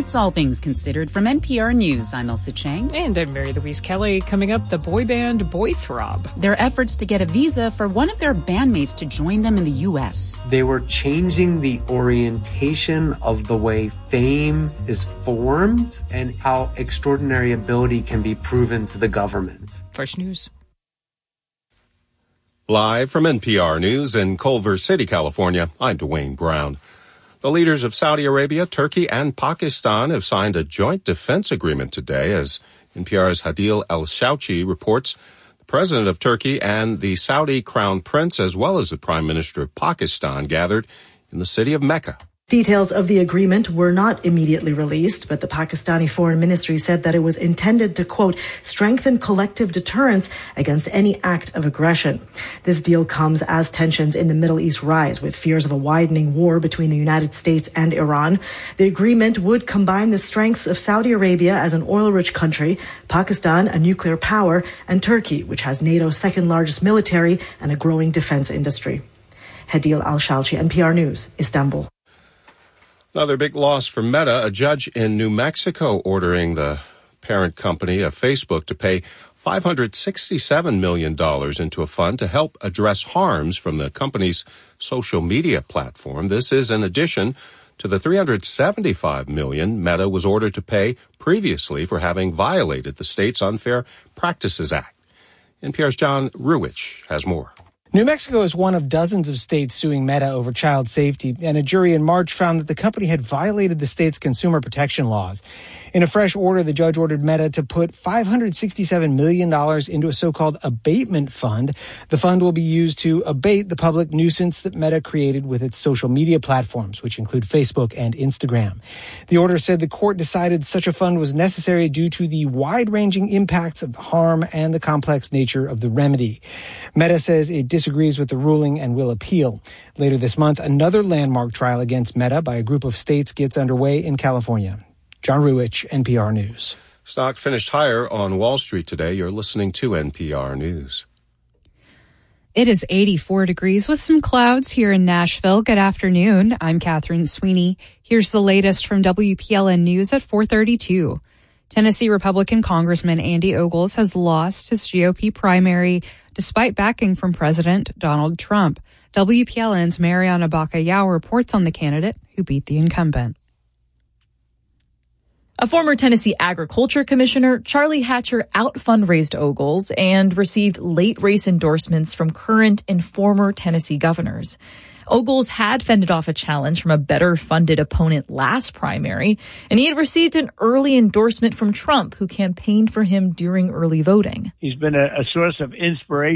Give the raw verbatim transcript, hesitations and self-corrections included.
It's All Things Considered from N P R News. I'm Elsa Chang. And I'm Mary Louise Kelly. Coming up, the boy band Boy Throb. Their efforts to get a visa for one of their bandmates to join them in the U S. They were changing the orientation of the way fame is formed and how extraordinary ability can be proven to the government. Fresh News. Live from N P R News in Culver City, California, I'm Dwayne Brown. The leaders of Saudi Arabia, Turkey, and Pakistan have signed a joint defense agreement today. As N P R's Hadil El-Shouchi reports, the president of Turkey and the Saudi crown prince, as well as the prime minister of Pakistan, gathered in the city of Mecca. Details of the agreement were not immediately released, but the Pakistani Foreign Ministry said that it was intended to, quote, strengthen collective deterrence against any act of aggression. This deal comes as tensions in the Middle East rise, with fears of a widening war between the United States and Iran. The agreement would combine the strengths of Saudi Arabia as an oil-rich country, Pakistan, a nuclear power, and Turkey, which has NATO's second largest military and a growing defense industry. Hadil Al-Shalchi, N P R News, Istanbul. Another big loss for Meta, a judge in New Mexico ordering the parent company of Facebook to pay five hundred sixty-seven million dollars into a fund to help address harms from the company's social media platform. This is in addition to the three hundred seventy-five million dollars Meta was ordered to pay previously for having violated the state's Unfair Practices Act. N P R's John Ruwitch has more. New Mexico is one of dozens of states suing Meta over child safety, and a jury in March found that the company had violated the state's consumer protection laws. In a fresh order, the judge ordered Meta to put five hundred sixty-seven million dollars into a so-called abatement fund. The fund will be used to abate the public nuisance that Meta created with its social media platforms, which include Facebook and Instagram. The order said the court decided such a fund was necessary due to the wide-ranging impacts of the harm and the complex nature of the remedy. Meta says it disagrees with the ruling and will appeal. Later this month, another landmark trial against Meta by a group of states gets underway in California. John Ruwitch, N P R News. Stock finished higher on Wall Street today. You're listening to N P R News. It is eighty-four degrees with some clouds here in Nashville. Good afternoon. I'm Catherine Sweeney. Here's the latest from W P L N News at four thirty-two. Tennessee Republican Congressman Andy Ogles has lost his G O P primary despite backing from President Donald Trump. W P L N's Mariana Bacallao reports on the candidate who beat the incumbent. A former Tennessee Agriculture Commissioner, Charlie Hatcher, out-fundraised Ogles and received late race endorsements from current and former Tennessee governors. Ogles had fended off a challenge from a better-funded opponent last primary, and he had received an early endorsement from Trump, who campaigned for him during early voting. He's been a, a source of inspiration